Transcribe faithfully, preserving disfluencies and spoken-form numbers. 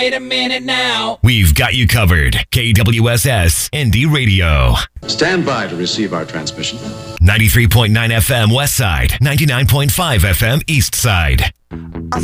Wait a minute now. We've got you covered. K W S S Indie Radio. Stand by to receive our transmission. ninety-three point nine F M West Side, ninety-nine point five F M East Side.